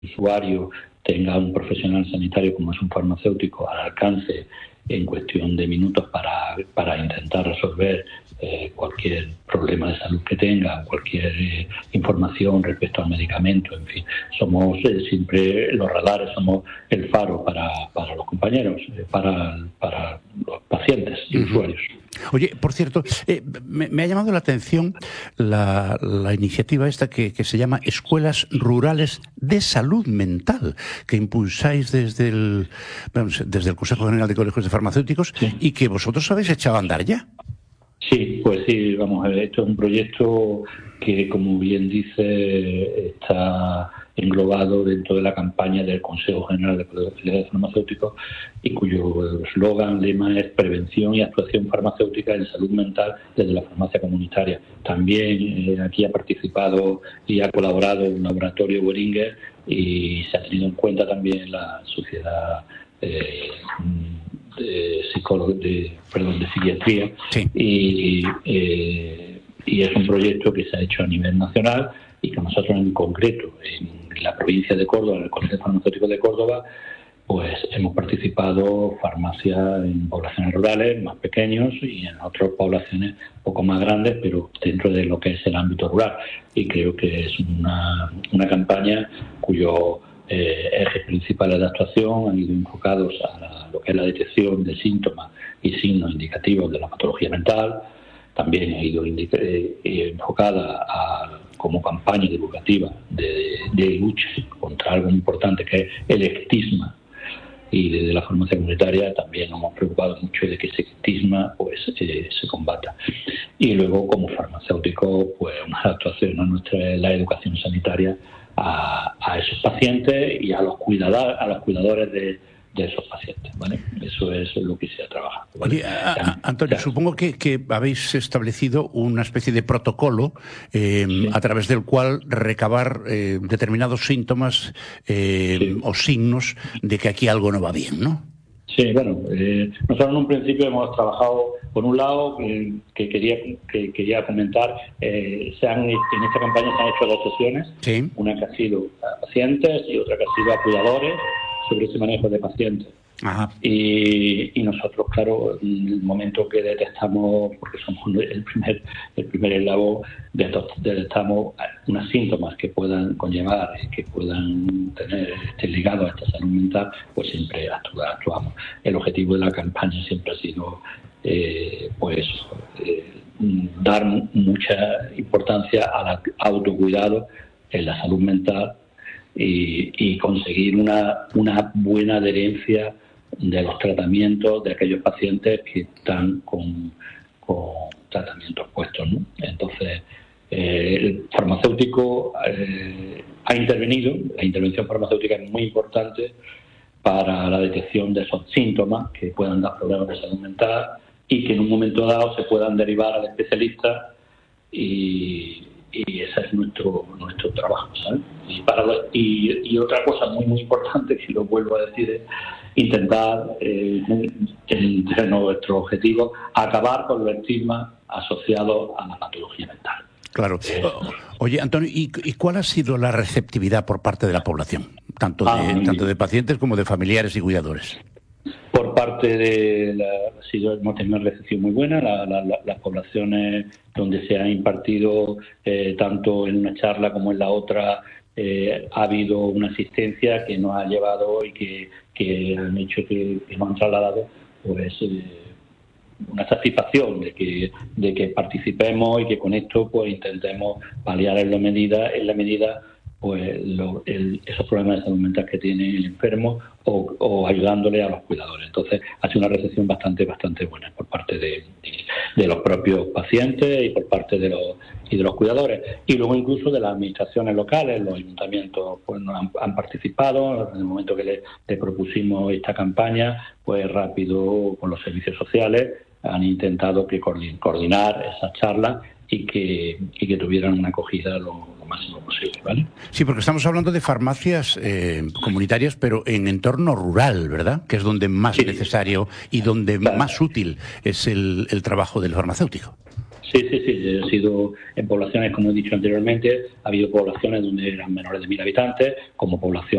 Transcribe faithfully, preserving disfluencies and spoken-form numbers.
usuario tenga un profesional sanitario como es un farmacéutico al alcance en cuestión de minutos para, para intentar resolver eh, cualquier problema de salud que tenga, cualquier eh, información respecto al medicamento, en fin. Somos eh, siempre los radares, somos el faro para, para los compañeros, eh, para, para los pacientes y uh-huh. usuarios. Oye, por cierto, eh, me, me ha llamado la atención la, la iniciativa esta que, que se llama Escuelas Rurales de Salud Mental, que impulsáis desde el, vamos, desde el Consejo General de Colegios de Farmacéuticos, sí. y que vosotros habéis echado a andar ya. Sí, pues sí, vamos a ver, esto es un proyecto que, como bien dice, está englobado dentro de la campaña del Consejo General de Colegios Farmacéuticos y cuyo eslogan, lema es prevención y actuación farmacéutica en salud mental desde la farmacia comunitaria. También eh, aquí ha participado y ha colaborado un laboratorio Boehringer y se ha tenido en cuenta también la sociedad eh, de psicólogos de perdón de psiquiatría sí. y, eh, y es un proyecto que se ha hecho a nivel nacional y que nosotros en concreto en la provincia de Córdoba, en el Colegio Farmacéutico de Córdoba, pues hemos participado farmacias en poblaciones rurales más pequeños y en otras poblaciones un poco más grandes, pero dentro de lo que es el ámbito rural. Y creo que es una, una campaña cuyo eh, ejes principales de actuación han ido enfocados a la, lo que es la detección de síntomas y signos indicativos de la patología mental. También ha ido indica, eh, enfocada a como campaña divulgativa de, de lucha contra algo importante que es el estigma, y desde la farmacia comunitaria también nos hemos preocupado mucho de que ese estigma pues eh, se combata. Y luego como farmacéutico pues una actuación a nuestra la educación sanitaria a, a esos pacientes y a los cuidadores a los cuidadores de de esos pacientes, ¿vale? Eso es lo que se ha trabajado, ¿vale? Oye, a, a, Antonio, ya. supongo que, que habéis establecido una especie de protocolo eh, sí. a través del cual recabar eh, determinados síntomas eh, sí. o signos de que aquí algo no va bien, ¿no? Sí, bueno, eh, nosotros en un principio hemos trabajado, por un lado, eh, que quería que quería comentar, eh, se han, en esta campaña se han hecho dos sesiones, sí. una que ha sido a pacientes y otra que ha sido a cuidadores, sobre ese manejo de pacientes. Ajá. Y, y nosotros, claro, en el momento que detectamos, porque somos el primer el primer eslabón, detectamos unos síntomas que puedan conllevar, que puedan tener este ligado a esta salud mental, pues siempre actuamos. El objetivo de la campaña siempre ha sido eh, pues eh, dar mucha importancia al autocuidado en la salud mental y, y conseguir una, una buena adherencia de los tratamientos de aquellos pacientes que están con, con tratamientos puestos, ¿no? Entonces, eh, el farmacéutico eh, ha intervenido, la intervención farmacéutica es muy importante para la detección de esos síntomas que puedan dar problemas de salud mental y que en un momento dado se puedan derivar al especialista y, y ese es nuestro nuestro trabajo, ¿sabes? Y, para lo, y, y otra cosa muy muy importante, que lo vuelvo a decir, es intentar, eh, entre nuestro objetivo, acabar con los estigmas asociados a la patología mental. Claro. Eh, Oye, Antonio, ¿y, ¿y cuál ha sido la receptividad por parte de la población? Tanto de, ah, tanto de pacientes como de familiares y cuidadores. Por parte de la, ha sido, hemos tenido una recepción muy buena. La, la, la, las poblaciones donde se ha impartido, eh, tanto en una charla como en la otra, eh, ha habido una asistencia que nos ha llevado y que, que han hecho que, que nos han trasladado pues eh, una satisfacción de que de que participemos y que con esto pues intentemos paliar en la medida en la medida pues lo, el, esos problemas de salud mental que tiene el enfermo o, o ayudándole a los cuidadores. Entonces ha sido una recepción bastante bastante buena por parte de, de, de los propios pacientes y por parte de los y de los cuidadores, y luego incluso de las administraciones locales. Los ayuntamientos pues nos han, han participado en el momento que le, le propusimos esta campaña, pues rápido con los servicios sociales han intentado que coordinar esas charlas y que, y que tuvieran una acogida lo, lo máximo posible, ¿vale? Sí, porque estamos hablando de farmacias eh, comunitarias, pero en entorno rural, ¿verdad? Que es donde más sí. necesario y donde claro. más útil es el, el trabajo del farmacéutico. Sí, sí, sí, he sido en poblaciones, como he dicho anteriormente, ha habido poblaciones donde eran menores de mil habitantes, como población